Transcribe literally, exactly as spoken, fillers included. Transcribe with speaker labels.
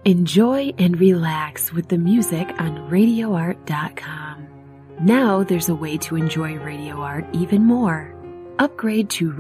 Speaker 1: Enjoy and relax with the music on radio art dot com. Now there's a way to enjoy Radio Art even more. Upgrade to